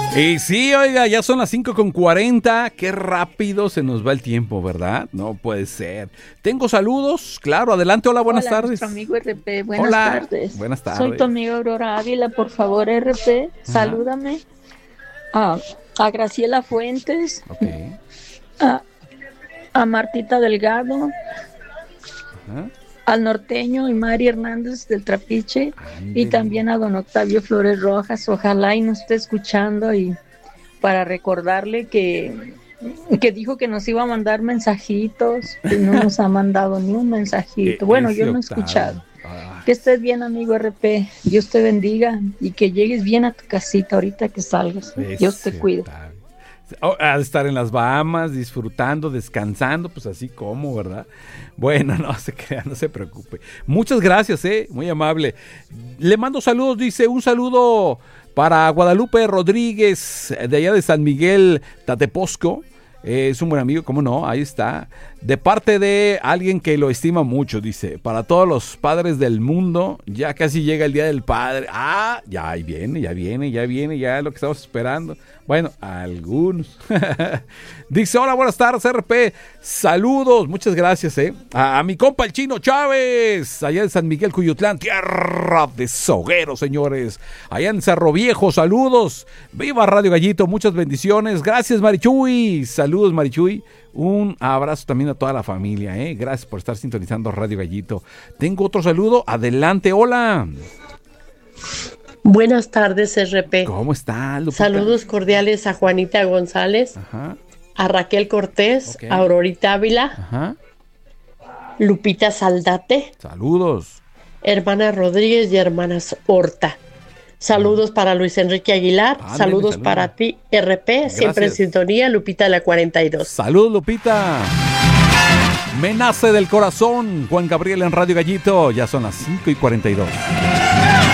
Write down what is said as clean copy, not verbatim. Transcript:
Y sí, oiga, ya son las 5:40. Qué rápido se nos va el tiempo, ¿verdad? No puede ser. Tengo saludos, claro, adelante. Hola, buenas tardes. Nuestro amigo RP, buenas Hola, tardes. buenas tardes. Soy tu amiga Aurora Ávila, por favor, RP, salúdame a Graciela Fuentes, Ok. a Martita Delgado, Ajá. al norteño y Mari Hernández del Trapiche, Ándele. y también a don Octavio Flores Rojas. Ojalá y nos esté escuchando, y para recordarle que dijo que nos iba a mandar mensajitos y no nos ha mandado ni un mensajito. Bueno, yo no he Octavio. escuchado. Que estés bien, amigo RP. Dios te bendiga y que llegues bien a tu casita ahorita que salgas. Dios te cuide. Ha de estar en las Bahamas, disfrutando, descansando, pues así como, ¿verdad? Bueno, no se crea, no se preocupe. Muchas gracias, muy amable. Le mando saludos, dice, un saludo para Guadalupe Rodríguez, de allá de San Miguel, Tateposco. Es un buen amigo, ¿cómo no? Ahí está. De parte de alguien que lo estima mucho, dice. Para todos los padres del mundo, ya casi llega el Día del Padre. Ah, ya ahí viene, ya es lo que estamos esperando. Bueno, algunos. Dice, hola, buenas tardes, RP. Saludos, muchas gracias, a mi compa el Chino Chávez, allá en San Miguel, Cuyutlán, tierra de sogueros, señores. Allá en Cerro Viejo, saludos. Viva Radio Gallito, muchas bendiciones. Gracias, Marichuy. Saludos, Marichuy. Un abrazo también a toda la familia, Gracias por estar sintonizando Radio Gallito. Tengo otro saludo. Adelante, hola. Buenas tardes, RP. ¿Cómo está, Lupita? Saludos cordiales a Juanita González, Ajá. a Raquel Cortés, Ok. a Aurorita Ávila, Ajá. Lupita Saldate, Saludos. hermana Rodríguez y hermanas Horta. Saludos para Luis Enrique Aguilar, Ándale, saludos saludos. para ti, RP, siempre en Gracias. sintonía, Lupita de la 42. Salud, Lupita. Me nace del corazón, Juan Gabriel en Radio Gallito. Ya son las 5:42.